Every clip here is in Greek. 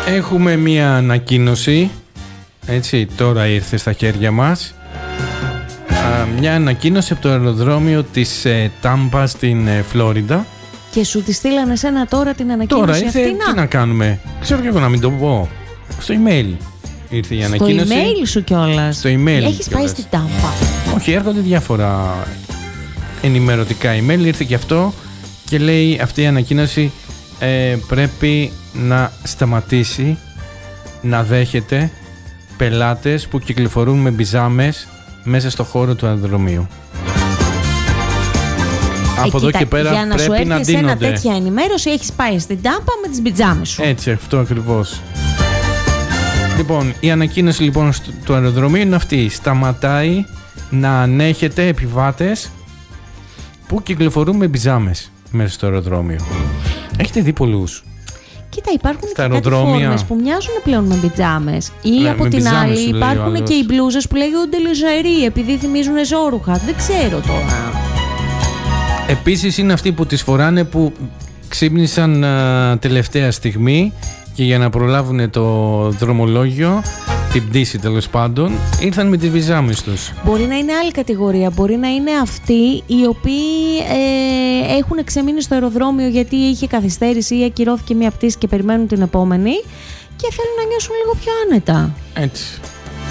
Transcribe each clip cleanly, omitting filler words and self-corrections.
Έχουμε μία ανακοίνωση, έτσι, τώρα ήρθε στα χέρια μας. Μια ανακοίνωση από το αεροδρόμιο της Τάμπα στην Φλόριντα. Και σου τη στείλανε εσένα τώρα την ανακοίνωση τώρα ήρθε, αυτή? τι να κάνουμε, ξέρω και εγώ να μην το πω. Στο email ήρθε η ανακοίνωση. Στο email σου κιόλας? Στο email. Έχεις πάει στην Τάμπα? Όχι, έρχονται διάφορα ενημερωτικά email, ήρθε και αυτό και λέει αυτή η ανακοίνωση πρέπει να σταματήσει να δέχεται πελάτες που κυκλοφορούν με μπιζάμες μέσα στο χώρο του αεροδρομίου. Από εδώ και πέρα για να πρέπει σου να έρθει δίνονται. ένα τέτοια ενημέρωση, έχεις πάει στην Τάμπα με τις μπιτζάμες σου. Έτσι, αυτό ακριβώς. Λοιπόν, η ανακοίνωση λοιπόν του αεροδρομίου είναι αυτή. Σταματάει να ανέχεται επιβάτες που κυκλοφορούν με μπιζάμες μέσα στο αεροδρόμιο. Έχετε δει πολλούς? Κοίτα, υπάρχουν και κάτι αεροδρόμια φόρμες που μοιάζουν πλέον με μπιτζάμες. Ή από την άλλη υπάρχουν και οι μπλούζες που λέγονται λεζερί, επειδή θυμίζουν ζόρουχα. Δεν ξέρω τώρα. Επίσης είναι αυτοί που τις φοράνε που ξύπνησαν τελευταία στιγμή και για να προλάβουν το δρομολόγιο, την πτήση τέλος πάντων, ήρθαν με τις μπιζάμες τους. Μπορεί να είναι άλλη κατηγορία. Μπορεί να είναι αυτοί οι οποίοι έχουν ξεμείνει στο αεροδρόμιο γιατί είχε καθυστέρηση ή ακυρώθηκε μια πτήση και περιμένουν την επόμενη και θέλουν να νιώσουν λίγο πιο άνετα. Έτσι.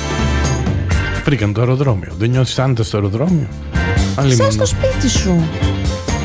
Βρήκαν το αεροδρόμιο. Δεν νιώθεις άνετα στο αεροδρόμιο? Σαν στο σπίτι σου.